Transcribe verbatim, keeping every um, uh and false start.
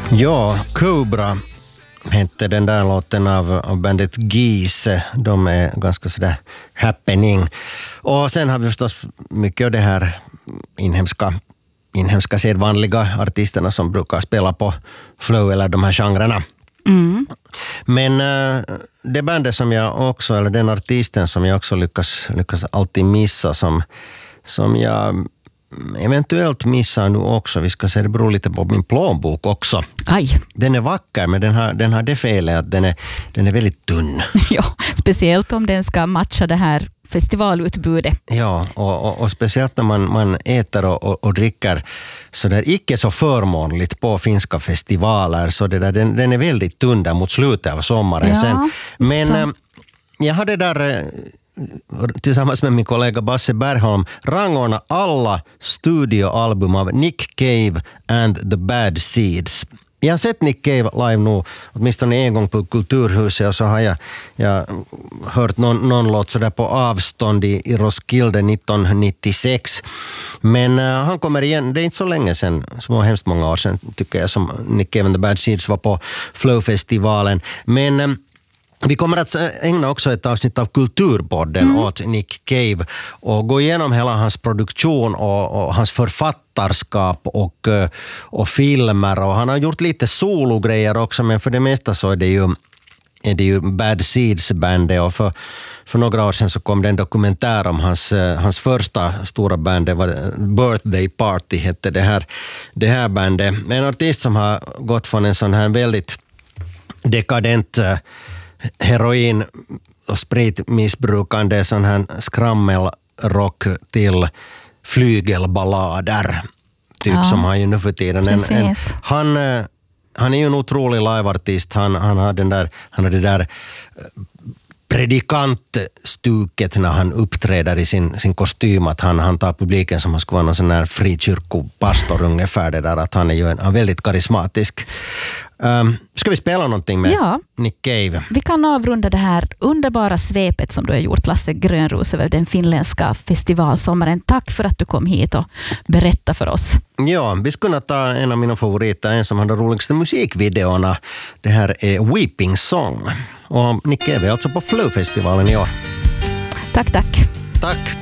Ja, Cobra hette den där låten av, av bandet Geese. De är ganska sådär happening. Och sen har vi förstås mycket av det här inhemska, inhemska sedvanliga artisterna som brukar spela på flow eller de här genrerna. Mm. Men äh, det bandet som jag också, eller den artisten som jag också lyckas, lyckas alltid missa, som, som jag eventuellt missar nu också, vi ska se, det beror lite på min plånbok också. Aj. Den är vacker, men den har, den har det felet att den är, den är väldigt tunn. Ja, speciellt om den ska matcha det här festivalutbudet. Ja, och, och, och speciellt när man, man äter och, och, och dricker så där icke så förmånligt på finska festivaler, så det där, den, den är väldigt tunn där mot slutet av sommaren. Ja, sen. Men så. äh, jag hade där äh, tillsammans med min kollega Basse Bergholm rangordna alla studioalbum av Nick Cave and the Bad Seeds. Jag har sett Nick Cave live nu åtminstone en gång på Kulturhuset, och så har jag, jag hört någon, någon låt sådär på avstånd i, i Roskilde nittonhundranittiosex. Men uh, han kommer igen, det är inte så länge sedan, så var hemskt många år sedan tycker jag, som Nick Cave and the Bad Seeds var på Flow-festivalen. Men um, vi kommer att ägna också ett avsnitt av Kulturpodden mm. åt Nick Cave och gå igenom hela hans produktion och, och hans författarskap och, och filmer. Och han har gjort lite sologrejer också, men för det mesta så är det ju, är det ju Bad Seeds-bandet. Och för, för några år sedan så kom det en dokumentär om hans, hans första stora band. Det var Birthday Party, hette det här, det här bandet. En artist som har gått från en sån här väldigt dekadent heroin- och spritmissbrukande sån här skrammelrock till flygelballader typ, ja, som han ju nu för tiden. En, en, han, han är ju en otrolig liveartist. Han, han har den där, han har det där predikantstuket när han uppträder i sin, sin kostym, att han, han tar publiken som han skulle vara någon sån här frikyrkopastor ungefär, det där, att han är ju en, en väldigt karismatisk. Um, ska vi spela någonting med ja, Nick Cave? Vi kan avrunda det här underbara svepet som du har gjort, Lasse Grönros, över den finländska festivalsommaren. Tack för att du kom hit och berättade för oss. Ja, vi skulle ta en av mina favoriter, en som hade de roligaste musikvideorna. Det här är Weeping Song. Och Nick Cave är alltså på Flow-festivalen i år. Tack, tack. Tack.